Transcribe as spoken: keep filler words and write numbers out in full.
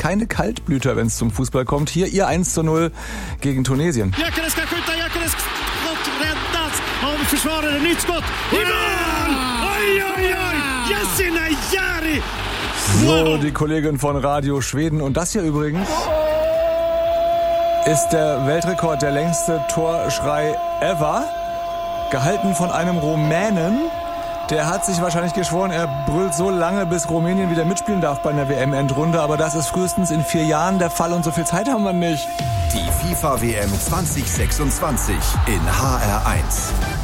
keine Kaltblüter, wenn es zum Fußball kommt. Hier ihr eins zu null gegen Tunesien. Gyökeres ska skjuta, Gyökeres skott räddas av försvararen. Nytt skott i mål! Oj, oj, oj! Yasin Ayari! So, die Kollegin von Radio Schweden. Und das hier übrigens ist der Weltrekord, der längste Torschrei ever. Gehalten von einem Rumänen. Der hat sich wahrscheinlich geschworen, er brüllt so lange, bis Rumänien wieder mitspielen darf bei einer W M-Endrunde. Aber das ist frühestens in vier Jahren der Fall und so viel Zeit haben wir nicht. Die FIFA-W M zwanzig sechsundzwanzig in H R eins.